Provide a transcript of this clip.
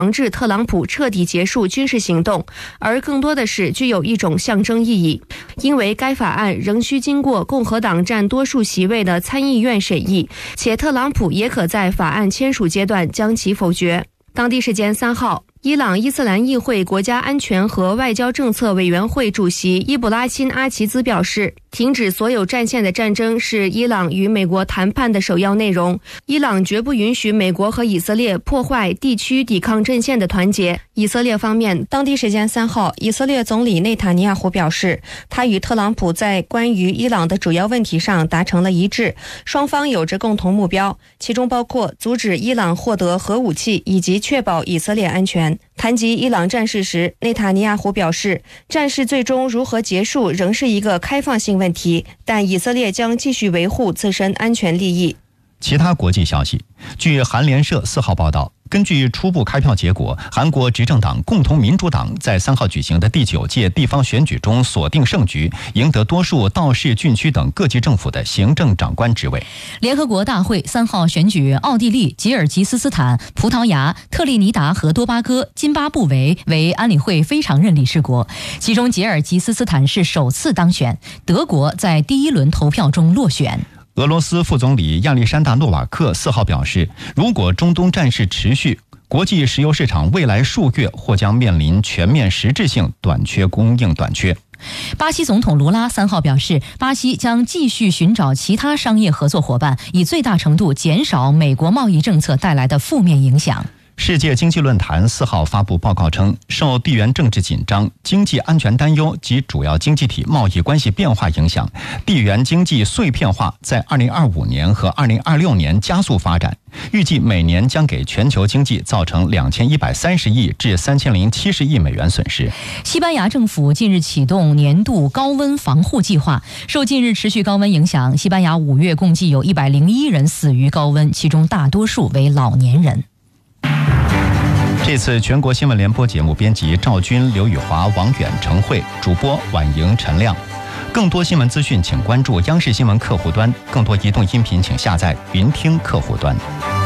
防止特朗普彻底结束军事行动，而更多的是具有一种象征意义。因为该法案仍需经过共和党占多数席位的参议院审议，且特朗普也可在法案签署阶段将其否决。当地时间3号，伊朗伊斯兰议会国家安全和外交政策委员会主席伊布拉辛·阿齐兹表示，停止所有战线的战争是伊朗与美国谈判的首要内容。伊朗绝不允许美国和以色列破坏地区抵抗阵线的团结。以色列方面，当地时间3号，以色列总理内塔尼亚胡表示，他与特朗普在关于伊朗的主要问题上达成了一致，双方有着共同目标，其中包括阻止伊朗获得核武器以及确保以色列安全。谈及伊朗战事时，内塔尼亚胡表示，战事最终如何结束仍是一个开放性问题，但以色列将继续维护自身安全利益。 其他国际消息，据韩联社4号报道，根据初步开票结果，韩国执政党共同民主党在3号举行的第9届地方选举中锁定胜局，赢得多数道市郡区等各级政府的行政长官职位。 联合国大会3号选举奥地利、吉尔吉斯斯坦、葡萄牙、特立尼达和多巴哥、津巴布韦为安理会非常任理事国，其中吉尔吉斯斯坦是首次当选，德国在第1轮投票中落选。 俄罗斯副总理亚历山大·诺瓦克4号表示，如果中东战事持续，国际石油市场未来数月或将面临全面实质性供应短缺。 巴西总统卢拉3号表示，巴西将继续寻找其他商业合作伙伴，以最大程度减少美国贸易政策带来的负面影响。 世界经济论坛4号发布报告称，受地缘政治紧张、经济安全担忧及主要经济体贸易关系变化影响，地缘经济碎片化在2025年和2026年加速发展，预计每年将给全球经济造成2130亿至3070亿美元损失。 西班牙政府近日启动年度高温防护计划，受近日持续高温影响，西班牙5月共计有101人死于高温，其中大多数为老年人。 这次全国新闻联播节目编辑赵军、刘宇华、王远、程慧，主播婉莹、陈亮。更多新闻资讯请关注央视新闻客户端，更多移动音频请下载云听客户端。